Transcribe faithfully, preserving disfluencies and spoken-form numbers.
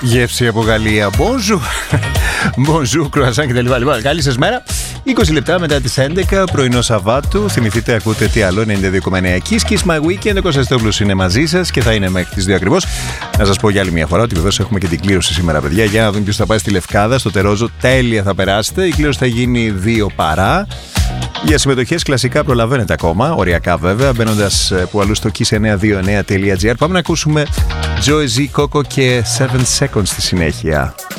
Γεύση από Γαλλία. Bonjour. Bonjour, κρουασάν κτλ. Λοιπόν, καλή σας μέρα. είκοσι λεπτά μετά τις έντεκα, πρωινό Σαββάτου. Θυμηθείτε, ακούτε τι άλλο, ενενήντα δύο κόμμα εννέα Kiss Kiss My Weekend. Ο Κωνσταντόπουλος είναι μαζί σας και θα είναι μέχρι τις δύο ακριβώς. Να σας πω για άλλη μια φορά ότι βεβαίως έχουμε και την κλήρωση σήμερα, παιδιά. Για να δούμε ποιος θα πάει στη Λευκάδα, στο Τερόζο. Τέλεια θα περάσετε. Η κλήρωση θα γίνει δύο παρά. Για συμμετοχές κλασικά προλαβαίνετε ακόμα, οριακά βέβαια, μπαίνοντας που αλλού στο kiss εννιακόσια είκοσι εννέα τελεία gr. Πάμε να ακούσουμε Joey Z, Coco και seven seconds στη συνέχεια.